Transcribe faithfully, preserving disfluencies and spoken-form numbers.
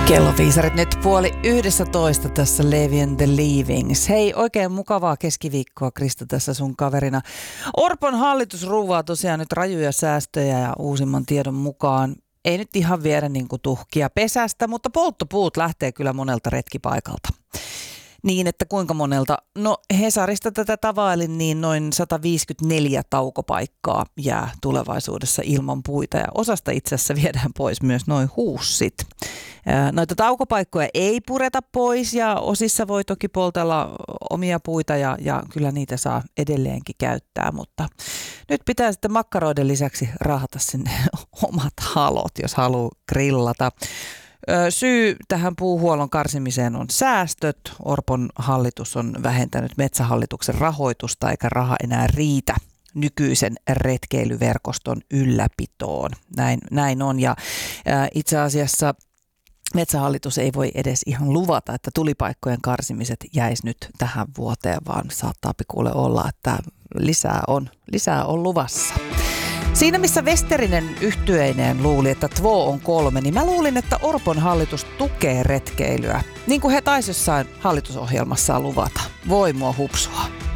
Kello viisarit nyt puoli yhdessä toista tässä Levi and the Leavings. Hei, oikein mukavaa keskiviikkoa, Krista tässä sun kaverina. Orpon hallitus ruuvaa tosiaan nyt rajuja säästöjä ja uusimman tiedon mukaan ei nyt ihan viedä niin kuin tuhkia pesästä, mutta polttopuut lähtee kyllä monelta retkipaikalta. Niin, että kuinka monelta? No Hesarista tätä tavailin, niin noin sata viisikymmentäneljä taukopaikkaa jää tulevaisuudessa ilman puita ja osasta itse asiassa viedään pois myös noin huussit. Noita taukopaikkoja ei pureta pois ja osissa voi toki poltella omia puita ja, ja kyllä niitä saa edelleenkin käyttää, mutta nyt pitää sitten makkaroiden lisäksi raahata sinne omat halot, jos haluaa grillata. Syy tähän puuhuollon karsimiseen on säästöt. Orpon hallitus on vähentänyt Metsähallituksen rahoitusta eikä raha enää riitä nykyisen retkeilyverkoston ylläpitoon. Näin, näin on ja itse asiassa Metsähallitus ei voi edes ihan luvata, että tulipaikkojen karsimiset jäisi nyt tähän vuoteen, vaan saattaa kuule olla, että lisää on, lisää on luvassa. Siinä missä Westerinen yhtyeineen luuli, että Tvo on kolme, niin mä luulin, että Orpon hallitus tukee retkeilyä, niin kuin he taisi jossain hallitusohjelmassaan luvata. Voi mua hupsua.